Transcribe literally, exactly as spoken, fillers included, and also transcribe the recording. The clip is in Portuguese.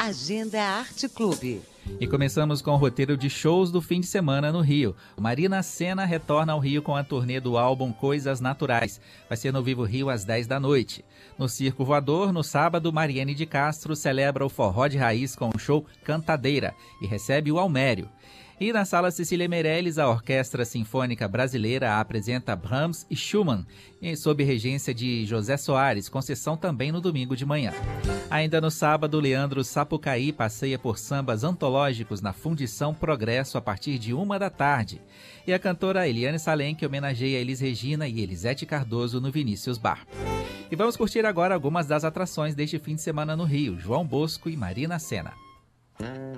Agenda Arte Clube. E começamos com o roteiro de shows do fim de semana no Rio. Marina Sena retorna ao Rio com a turnê do álbum Coisas Naturais. Vai ser no Vivo Rio às dez da noite. No Circo Voador, no sábado, Mariene de Castro celebra o forró de raiz com o show Cantadeira e recebe o Almério. E na Sala Cecília Meirelles, a Orquestra Sinfônica Brasileira apresenta Brahms e Schumann, sob regência de José Soares, com sessão também no domingo de manhã. Ainda no sábado, Leandro Sapucaí passeia por sambas antológicos na Fundição Progresso a partir de uma da tarde. E a cantora Eliane Salenque homenageia Elis Regina e Elisete Cardoso no Vinícius Bar. E vamos curtir agora algumas das atrações deste fim de semana no Rio, João Bosco e Marina Sena.